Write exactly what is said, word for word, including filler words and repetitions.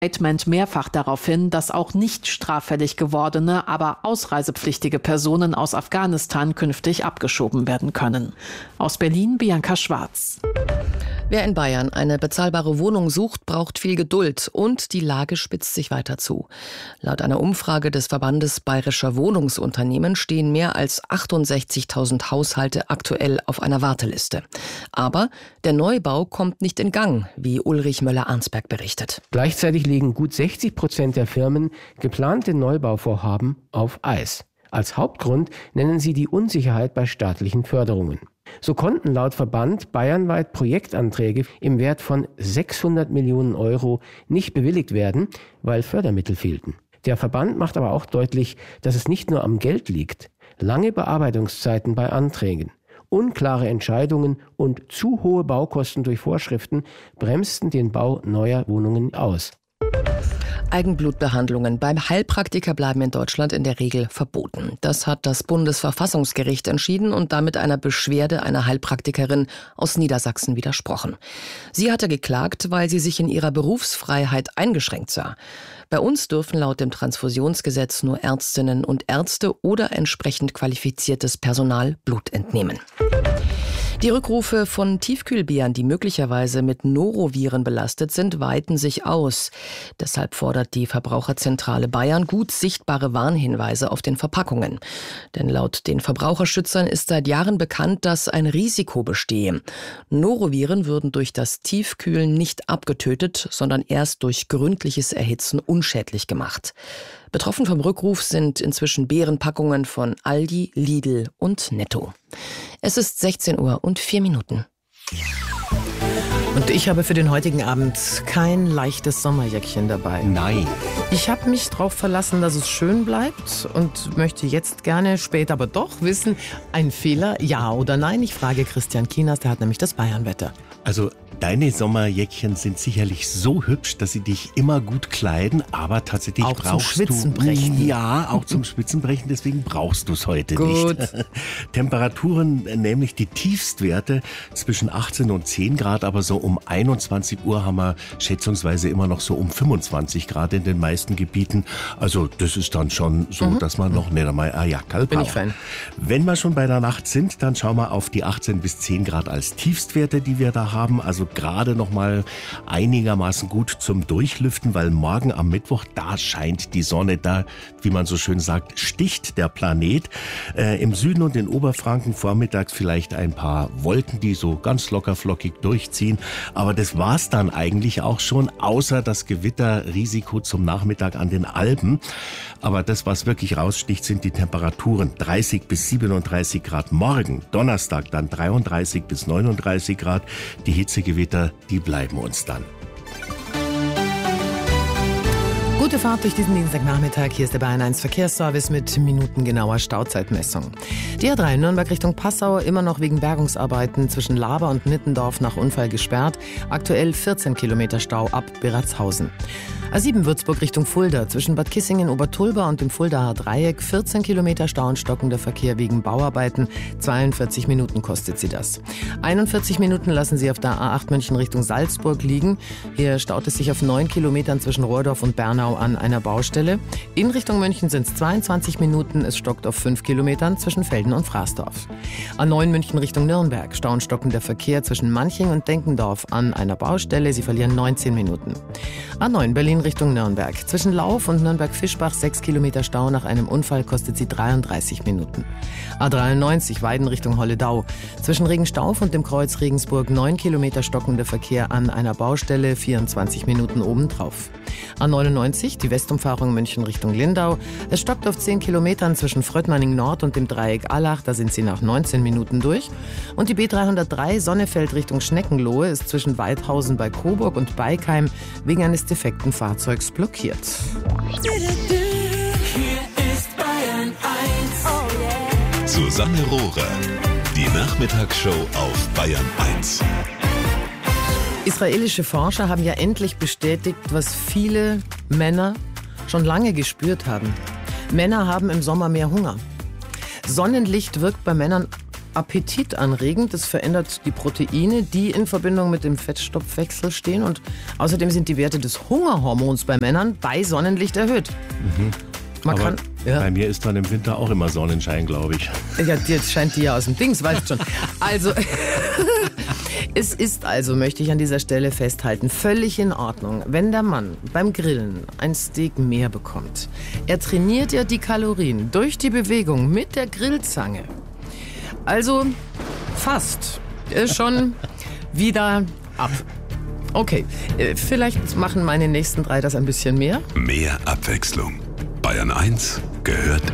Statement mehrfach darauf hin, dass auch nicht straffällig gewordene, aber ausreisepflichtige Personen aus Afghanistan künftig abgeschoben werden können. Aus Berlin Bianca Schwarz. Wer in Bayern eine bezahlbare Wohnung sucht, braucht viel Geduld und die Lage spitzt sich weiter zu. Laut einer Umfrage des Verbandes Bayerischer Wohnungsunternehmen stehen mehr als achtundsechzigtausend Haushalte aktuell auf einer Warteliste. Aber der Neubau kommt nicht in Gang, wie Ulrich Möller-Arnsberg berichtet. Gleichzeitig legen gut sechzig Prozent der Firmen geplante Neubauvorhaben auf Eis. Als Hauptgrund nennen sie die Unsicherheit bei staatlichen Förderungen. So konnten laut Verband bayernweit Projektanträge im Wert von sechshundert Millionen Euro nicht bewilligt werden, weil Fördermittel fehlten. Der Verband macht aber auch deutlich, dass es nicht nur am Geld liegt. Lange Bearbeitungszeiten bei Anträgen, unklare Entscheidungen und zu hohe Baukosten durch Vorschriften bremsten den Bau neuer Wohnungen aus. Eigenblutbehandlungen beim Heilpraktiker bleiben in Deutschland in der Regel verboten. Das hat das Bundesverfassungsgericht entschieden und damit einer Beschwerde einer Heilpraktikerin aus Niedersachsen widersprochen. Sie hatte geklagt, weil sie sich in ihrer Berufsfreiheit eingeschränkt sah. Bei uns dürfen laut dem Transfusionsgesetz nur Ärztinnen und Ärzte oder entsprechend qualifiziertes Personal Blut entnehmen. Die Rückrufe von Tiefkühlbieren, die möglicherweise mit Noroviren belastet sind, weiten sich aus. Deshalb fordert die Verbraucherzentrale Bayern gut sichtbare Warnhinweise auf den Verpackungen. Denn laut den Verbraucherschützern ist seit Jahren bekannt, dass ein Risiko bestehe. Noroviren würden durch das Tiefkühlen nicht abgetötet, sondern erst durch gründliches Erhitzen unschädlich gemacht. Betroffen vom Rückruf sind inzwischen Beerenpackungen von Aldi, Lidl und Netto. Es ist sechzehn Uhr und vier Minuten. Und ich habe für den heutigen Abend kein leichtes Sommerjäckchen dabei. Nein. Ich habe mich darauf verlassen, dass es schön bleibt und möchte jetzt gerne später aber doch wissen, ein Fehler, ja oder nein? Ich frage Christian Kienast, der hat nämlich das Bayernwetter. Also deine Sommerjäckchen sind sicherlich so hübsch, dass sie dich immer gut kleiden, aber tatsächlich auch brauchst zum Spitzenbrechen. du... Ja, auch zum Spitzenbrechen, deswegen brauchst du es heute Gut. nicht. Temperaturen, nämlich die Tiefstwerte zwischen achtzehn und zehn Grad, aber so um einundzwanzig Uhr haben wir schätzungsweise immer noch so um fünfundzwanzig Grad in den meisten Gebieten. Also das ist dann schon so, mhm. dass man noch nicht einmal ein Jackerl braucht. Bin ich Fan. Wenn wir schon bei der Nacht sind, dann schauen wir auf die achtzehn bis zehn Grad als Tiefstwerte, die wir da haben. Also gerade noch mal einigermaßen gut zum Durchlüften, weil morgen am Mittwoch, da scheint die Sonne, da, wie man so schön sagt, sticht der Planet. Äh, im Süden und in Oberfranken vormittags vielleicht ein paar Wolken, die so ganz locker flockig durchziehen. Aber das war's dann eigentlich auch schon, außer das Gewitterrisiko zum Nachmittag an den Alpen. Aber das, was wirklich raussticht, sind die Temperaturen. dreißig bis siebenunddreißig Grad morgen, Donnerstag dann dreiunddreißig bis neununddreißig Grad. Die Hitzegewitter, die bleiben uns dann. Gute Fahrt durch diesen Dienstagnachmittag. Hier ist der Bayern eins Verkehrsservice mit minutengenauer Stauzeitmessung. Die A drei Nürnberg Richtung Passau immer noch wegen Bergungsarbeiten zwischen Laber und Nittendorf nach Unfall gesperrt. Aktuell vierzehn Kilometer Stau ab Beratzhausen. A sieben Würzburg Richtung Fulda zwischen Bad Kissingen, Obertulba und dem Fuldaer Dreieck. vierzehn Kilometer Stau und stockender Verkehr wegen Bauarbeiten. zweiundvierzig Minuten kostet sie das. einundvierzig Minuten lassen sie auf der A acht München Richtung Salzburg liegen. Hier staut es sich auf neun Kilometern zwischen Rohrdorf und Bernau an einer Baustelle. In Richtung München sind es zweiundzwanzig Minuten. Es stockt auf fünf Kilometern zwischen Velden und Fraßdorf. A neun München Richtung Nürnberg. Stau und stockender Verkehr zwischen Manching und Denkendorf an einer Baustelle. Sie verlieren neunzehn Minuten. A neun Berlin Richtung Nürnberg. Zwischen Lauf und Nürnberg-Fischbach sechs Kilometer Stau nach einem Unfall kostet sie dreiunddreißig Minuten. A dreiundneunzig Weiden Richtung Holledau. Zwischen Regenstauf und dem Kreuz Regensburg neun Kilometer stockender Verkehr an einer Baustelle, vierundzwanzig Minuten obendrauf. A neunundneunzig, die Westumfahrung München Richtung Lindau. Es stockt auf zehn Kilometern zwischen Fröttmanning Nord und dem Dreieck Allach, da sind sie nach neunzehn Minuten durch. Und die B dreihundertdrei Sonnefeld Richtung Schneckenlohe ist zwischen Weidhausen bei Coburg und Beikheim wegen eines defekten Fahrzeugs blockiert. Hier ist Bayern eins. Susanne Rohrer, die Nachmittagsshow auf Bayern eins. Israelische Forscher haben ja endlich bestätigt, was viele Männer schon lange gespürt haben. Männer haben im Sommer mehr Hunger. Sonnenlicht wirkt bei Männern appetitanregend. Das verändert die Proteine, die in Verbindung mit dem Fettstoffwechsel stehen. Und außerdem sind die Werte des Hungerhormons bei Männern bei Sonnenlicht erhöht. Mhm. Man Aber kann, ja. bei mir ist dann im Winter auch immer Sonnenschein, glaube ich. Ja, jetzt scheint die ja aus dem Dings, weißt schon. Also, es ist also, möchte ich an dieser Stelle festhalten, völlig in Ordnung, wenn der Mann beim Grillen ein Steak mehr bekommt. Er trainiert ja die Kalorien durch die Bewegung mit der Grillzange. Also, fast. Ist schon wieder ab. Okay, vielleicht machen meine nächsten drei das ein bisschen mehr. Mehr Abwechslung. Bayern eins gehört